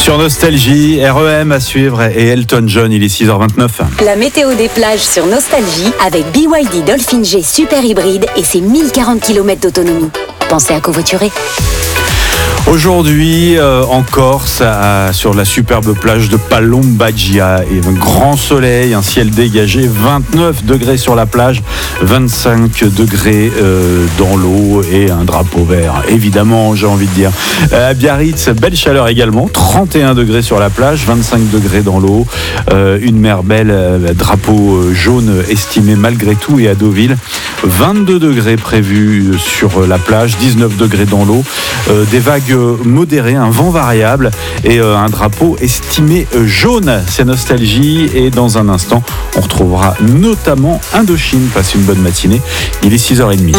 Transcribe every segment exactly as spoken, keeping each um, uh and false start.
Sur Nostalgie, R E M à suivre et Elton John, il est six heures vingt-neuf. La météo des plages sur Nostalgie avec B Y D Dolphin G Super Hybride et ses mille quarante kilomètres d'autonomie. Pensez à covoiturer. Aujourd'hui, euh, en Corse, à, sur la superbe plage de Palombagia, et un grand soleil, un ciel dégagé, vingt-neuf degrés sur la plage, vingt-cinq degrés euh, dans l'eau et un drapeau vert, évidemment, j'ai envie de dire. Euh, à Biarritz, belle chaleur également, trente et un degrés sur la plage, vingt-cinq degrés dans l'eau, euh, une mer belle, euh, drapeau jaune estimé malgré tout, et à Deauville, vingt-deux degrés prévus sur la plage, dix-neuf degrés dans l'eau, euh, des vagues modéré, un vent variable et euh, un drapeau estimé euh, jaune. C'est Nostalgie et dans un instant, on retrouvera notamment Indochine. Passez une bonne matinée. Il est six heures trente.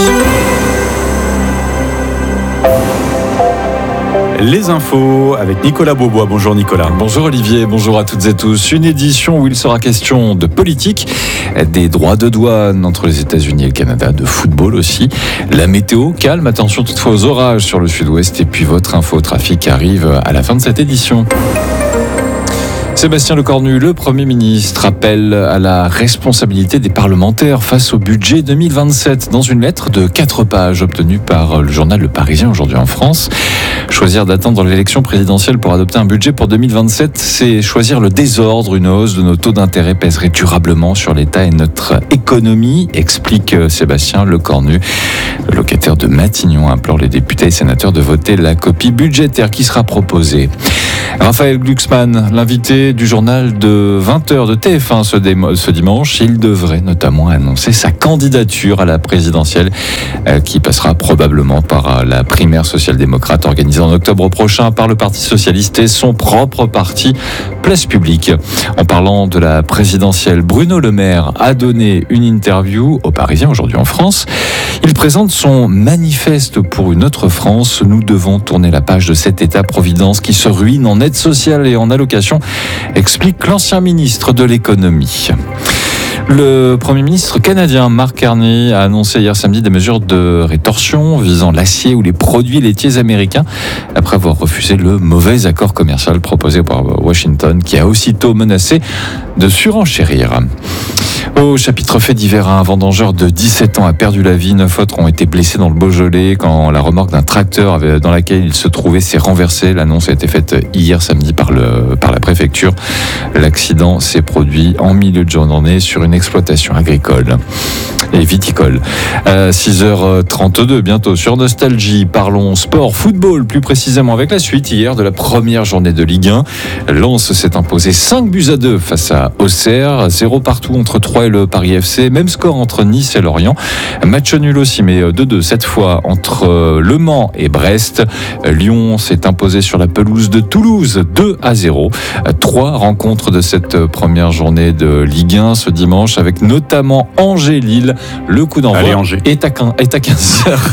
Les infos avec Nicolas Beaubois. Bonjour Nicolas. Bonjour Olivier, bonjour à toutes et tous. Une édition où il sera question de politique, des droits de douane entre les États-Unis et le Canada, de football aussi. La météo calme, attention toutefois aux orages sur le sud-ouest. Et puis votre info trafic arrive à la fin de cette édition. Sébastien Lecornu, le Premier ministre, appelle à la responsabilité des parlementaires face au budget deux mille vingt-sept dans une lettre de quatre pages obtenue par le journal Le Parisien aujourd'hui en France. Choisir d'attendre l'élection présidentielle pour adopter un budget pour deux mille vingt-sept, c'est choisir le désordre. Une hausse de nos taux d'intérêt pèserait durablement sur l'État et notre économie, explique Sébastien Lecornu. Le locataire de Matignon implore les députés et sénateurs de voter la copie budgétaire qui sera proposée. Raphaël Glucksmann, l'invité du journal de vingt heures de T F un ce, dé- ce dimanche, il devrait notamment annoncer sa candidature à la présidentielle euh, qui passera probablement par euh, la primaire social-démocrate organisée en octobre prochain par le Parti socialiste et son propre parti Place Publique. En parlant de la présidentielle, Bruno Le Maire a donné une interview aux Parisiens aujourd'hui en France. Il présente son manifeste pour une autre France. Nous devons tourner la page de cet État-providence qui se ruine en aide sociale et en allocation, explique l'ancien ministre de l'économie. Le Premier ministre canadien Mark Carney a annoncé hier samedi des mesures de rétorsion visant l'acier ou les produits laitiers américains après avoir refusé le mauvais accord commercial proposé par Washington qui a aussitôt menacé de surenchérir. Au chapitre fait divers, un vendangeur de dix-sept ans a perdu la vie. Neuf autres ont été blessés dans le Beaujolais quand la remorque d'un tracteur dans laquelle il se trouvait s'est renversée. L'annonce a été faite hier samedi par, le, par la préfecture. L'accident s'est produit en milieu de journée sur une exploitation agricole et viticole. À six heures trente-deux, bientôt sur Nostalgie, parlons sport, football, plus précisément avec la suite hier de la première journée de Ligue un. Lens s'est imposé cinq buts à deux face à Auxerre, zéro partout entre Troyes et le Paris F C, même score entre Nice et Lorient. Match nul aussi, mais deux deux cette fois entre Le Mans et Brest. Lyon s'est imposé sur la pelouse de Toulouse, deux à zéro. Trois rencontres de cette première journée de Ligue un ce dimanche, avec notamment Angers-Lille. Le coup d'envoi Allez, Angers. est à quinze heures.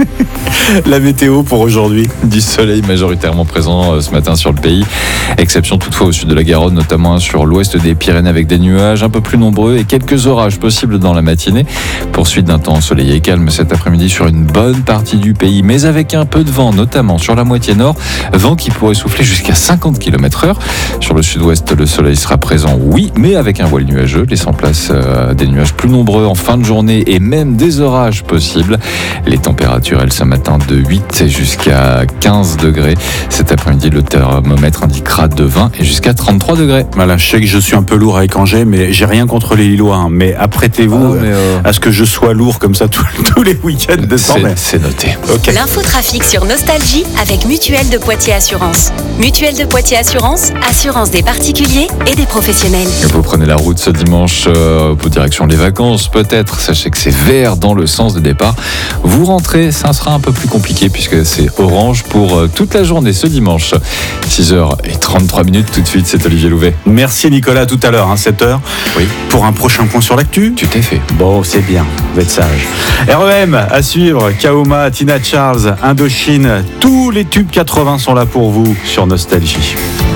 La météo pour aujourd'hui. Du soleil majoritairement présent ce matin sur le pays. Exception toutefois au sud de la Garonne, notamment sur l'ouest des Pyrénées avec des nuages un peu plus nombreux et quelques orages possibles dans la matinée. Poursuite d'un temps ensoleillé et calme cet après-midi sur une bonne partie du pays, mais avec un peu de vent, notamment sur la moitié nord. Vent qui pourrait souffler jusqu'à cinquante kilomètres heure. Sur le sud-ouest, le soleil sera présent, oui, mais avec un voile nuageux, laissant place à des nuages plus nombreux en fin de journée et même des orages possibles. Les températures, elles, ce matin, de huit jusqu'à quinze degrés. Cet après-midi, le thermomètre indiquera de vingt et jusqu'à trente-trois degrés. Voilà, je sais que je suis un peu lourd avec Angers, mais j'ai rien contre les Lillois. Hein, mais apprêtez-vous ah, mais euh... à ce que je sois lourd comme ça tous, tous les week-ends de c'est, c'est noté. Okay. L'infotrafic sur Nostalgie avec Mutuelle de Poitiers Assurance. Mutuelle de Poitiers Assurance, assurance des particuliers et des professionnels. Vous prenez la route ce dimanche euh, pour direction des vacances, peut-être. Sachez que c'est vert dans le sens de départ. Vous rentrez, ça sera un peu plus compliqué puisque c'est orange pour euh, toute la journée ce dimanche. six heures trente-trois minutes tout de suite, c'est Olivier Louvet. Merci Nicolas, à tout à l'heure, hein, sept heures. Oui. Pour un prochain point sur l'actu. Tu t'es fait. Bon, c'est bien, vous êtes sage. R E M à suivre, Kaoma, Tina Charles, Indochine, tous les tubes quatre-vingts sont là pour vous sur Nostalgie.